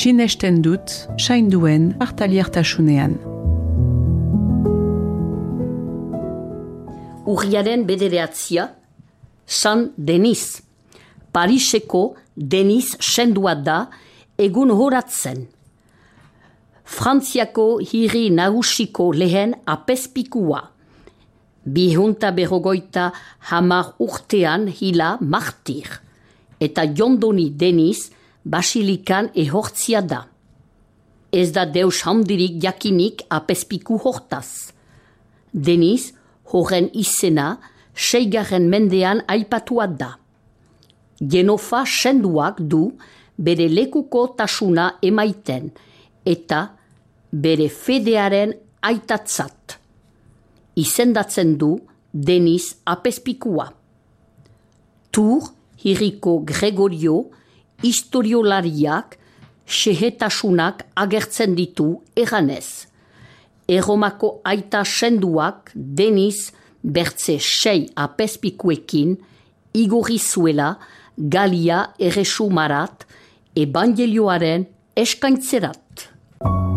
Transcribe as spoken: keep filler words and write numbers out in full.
sinesten dut sainduen partaliertasunean. Urriaren bedereatzia, San Denis. Pariseko Denis sendua da egun horatzen. Frantziako hiri nagusiko lehen apezpikua. Bihunta berrogoita hamar urtean hila martir. Eta Jondoni Denis basilikan ehortzia da. Ez da deus handirik jakinik apezpiku hortaz. Denis horren izena seigarren mendean aipatua da. Genofa senduak du bere lekuko tasuna emaiten eta bere fedearen aitatzat. Izendatzen du Denis apezpikua. Tur hiriko Gregorio historiolariak sehetasunak agertzen ditu eganez. Erromako aita senduak Denis bertze sei apezpikuekin igorri zuela Galia erresumarat ebangelioaren eskaintzerat.